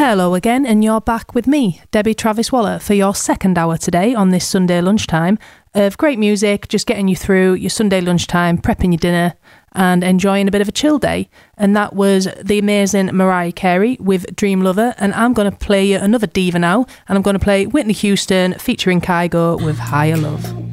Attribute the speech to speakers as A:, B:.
A: Hello again, and you're back with me, Debbie Travis Waller, for your second hour today on this Sunday lunchtime of great music, just getting you through your Sunday lunchtime, prepping your dinner and enjoying a bit of a chill day. And that was the amazing Mariah Carey with Dream Lover, and I'm going to play you another diva now, and I'm going to play Whitney Houston featuring Kygo with Higher Love.